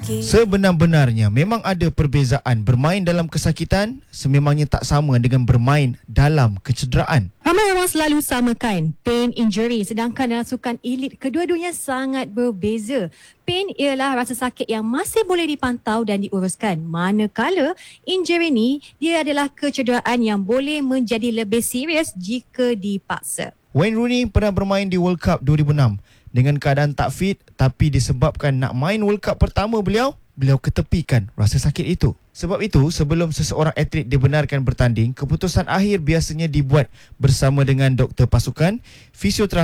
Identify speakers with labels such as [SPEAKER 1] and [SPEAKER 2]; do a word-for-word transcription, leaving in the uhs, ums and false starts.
[SPEAKER 1] Sebenar-benarnya memang ada perbezaan bermain dalam kesakitan sememangnya tak sama dengan bermain dalam kecederaan.
[SPEAKER 2] Ramai orang selalu samakan pain injury, sedangkan dalam sukan elit kedua-duanya sangat berbeza. Pain ialah rasa sakit yang masih boleh dipantau dan diuruskan, manakala injury ni dia adalah kecederaan yang boleh menjadi lebih serius jika dipaksa.
[SPEAKER 1] Wayne Rooney pernah bermain di World Cup dua ribu enam dengan keadaan tak fit, tapi disebabkan nak main World Cup pertama beliau, beliau ketepikan rasa sakit itu. Sebab itu, sebelum seseorang atlet dibenarkan bertanding, keputusan akhir biasanya dibuat bersama dengan doktor pasukan, fisioterapi